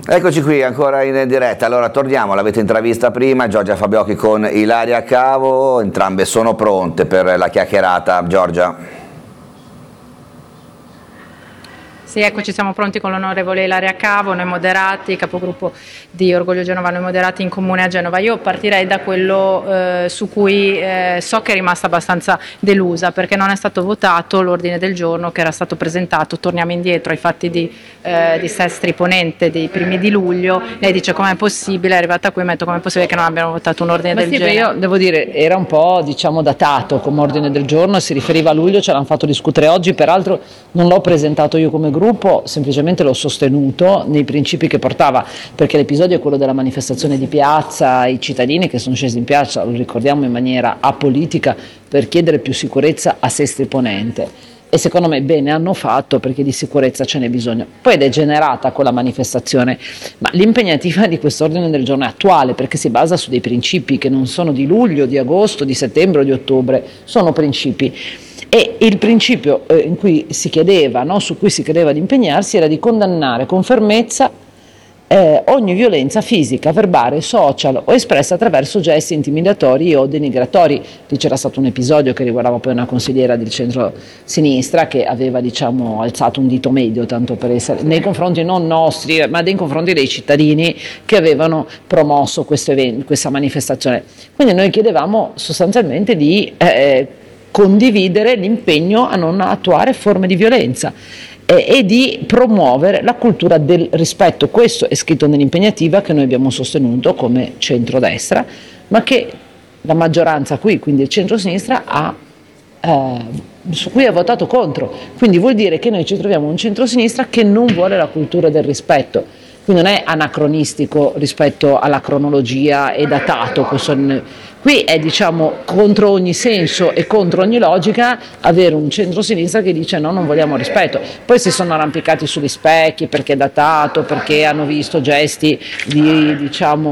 Eccoci qui ancora in diretta. Allora torniamo, l'avete intravista prima, Giorgia Fabiocchi con Ilaria Cavo, entrambe sono pronte per la chiacchierata. Giorgia. Sì, eccoci, siamo pronti con l'onorevole Ilaria Cavo, noi moderati, capogruppo di Orgoglio Genova, noi moderati in comune a Genova. Io partirei da quello su cui so che è rimasta abbastanza delusa, perché non è stato votato l'ordine del giorno che era stato presentato. Torniamo indietro ai fatti di Sestri Ponente dei primi di luglio. Lei dice com'è possibile, è arrivata qui e mi ha detto com'è possibile che non abbiamo votato un ordine del genere. Io devo dire, era un po' datato come ordine del giorno, si riferiva a luglio, ce l'hanno fatto discutere oggi, peraltro non l'ho presentato io come gruppo, semplicemente l'ho sostenuto nei principi che portava, perché l'episodio è quello della manifestazione di piazza, i cittadini che sono scesi in piazza, lo ricordiamo, in maniera apolitica per chiedere più sicurezza a Sestri Ponente. E secondo me bene hanno fatto, perché di sicurezza ce n'è bisogno. Poi è degenerata quella manifestazione, ma l'impegnativa di quest'ordine del giorno è attuale, perché si basa su dei principi che non sono di luglio, di agosto, di settembre o di ottobre, sono principi. E il principio in cui si chiedeva, no, su cui si chiedeva di impegnarsi, era di condannare con fermezza ogni violenza fisica, verbale, social o espressa attraverso gesti intimidatori o denigratori. Lì c'era stato un episodio che riguardava poi una consigliera del centro-sinistra che aveva alzato un dito medio, tanto per essere, nei confronti non nostri, ma nei confronti dei cittadini che avevano promosso questa manifestazione. Quindi noi chiedevamo sostanzialmente di condividere l'impegno a non attuare forme di violenza e di promuovere la cultura del rispetto. Questo è scritto nell'impegnativa che noi abbiamo sostenuto come centrodestra, ma che la maggioranza qui, quindi il centrosinistra, su cui ha votato contro. Quindi vuol dire che noi ci troviamo un centrosinistra che non vuole la cultura del rispetto. Quindi non è anacronistico rispetto alla cronologia e datato. Qui è contro ogni senso e contro ogni logica avere un centrosinistra che dice no, non vogliamo rispetto. Poi si sono arrampicati sugli specchi perché è datato, perché hanno visto gesti di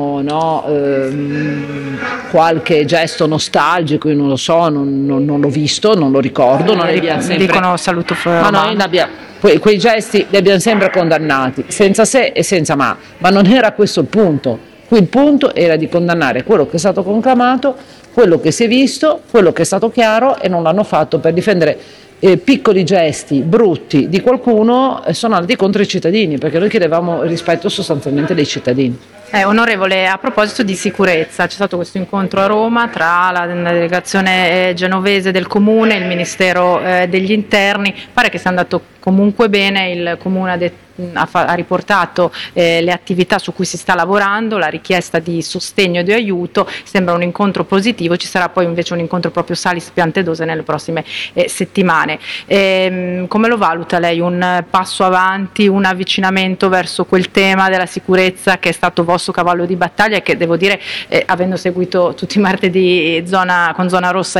qualche gesto nostalgico, io non lo so, non l'ho visto, non lo ricordo. Dicono saluto fuori. Ma noi quei gesti li abbiamo sempre condannati, senza se e senza ma non era questo il punto. Qui il punto era di condannare quello che è stato conclamato, quello che si è visto, quello che è stato chiaro, e non l'hanno fatto per difendere piccoli gesti brutti di qualcuno, sono andati contro i cittadini, perché noi chiedevamo il rispetto sostanzialmente dei cittadini. Onorevole, a proposito di sicurezza, c'è stato questo incontro a Roma tra la delegazione genovese del Comune e il Ministero degli Interni. Pare che sia andato comunque bene, il Comune ha riportato le attività su cui si sta lavorando, la richiesta di sostegno e di aiuto, sembra un incontro positivo. Ci sarà poi invece un incontro proprio Salis Piantedosi nelle prossime settimane. Come lo valuta lei? Un passo avanti, un avvicinamento verso quel tema della sicurezza che è stato vostro cavallo di battaglia e che, devo dire, avendo seguito tutti i martedì con Zona Rossa